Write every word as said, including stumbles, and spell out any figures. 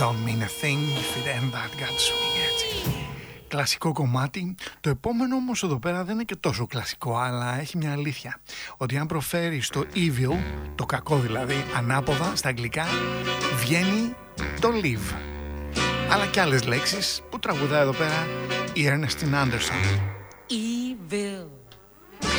Don't mean a thing if it ain't that God swing, έτσι. Κλασικό κομμάτι. Το επόμενο όμως εδώ πέρα δεν είναι και τόσο κλασικό, αλλά έχει μια αλήθεια. Ότι αν προφέρεις το evil, το κακό δηλαδή, ανάποδα στα αγγλικά, βγαίνει το live. Αλλά και άλλες λέξεις που τραγουδά εδώ πέρα η Ernestine Anderson. Evil.